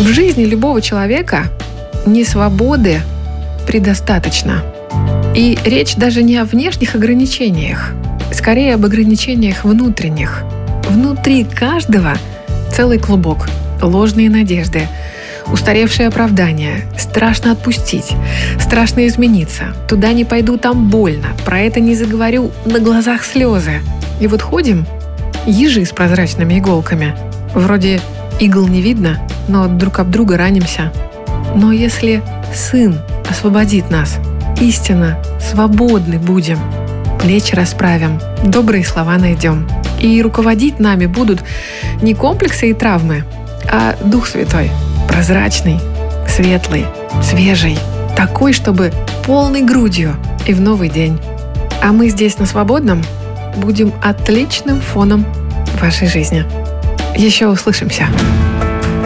В жизни любого человека несвободы предостаточно. И речь даже не о внешних ограничениях, скорее об ограничениях внутренних. Внутри каждого целый клубок, ложные надежды, устаревшие оправдания, страшно отпустить, страшно измениться. Туда не пойду, там больно, про это не заговорю, на глазах слезы. И вот ходим, ежи с прозрачными иголками. Вроде игл не видно, но друг об друга ранимся. Но если Сын освободит нас, истинно свободны будем, плечи расправим, добрые слова найдем. И руководить нами будут не комплексы и травмы, а Дух Святой, прозрачный, светлый, свежий, такой, чтобы полной грудью и в новый день. А мы здесь на Свободном будем отличным фоном вашей жизни. Еще услышимся.